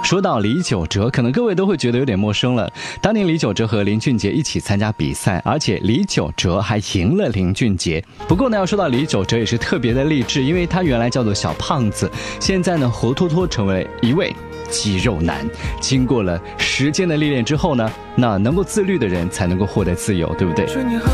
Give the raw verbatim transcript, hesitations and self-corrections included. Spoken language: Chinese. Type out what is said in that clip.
说到李玖哲，可能各位都会觉得有点陌生了。当年李玖哲和林俊杰一起参加比赛，而且李玖哲还赢了林俊杰。不过呢，要说到李玖哲也是特别的励志，因为他原来叫做小胖子，现在呢活脱脱成为一位肌肉男。经过了时间的历练之后呢，那能够自律的人才能够获得自由，对不对？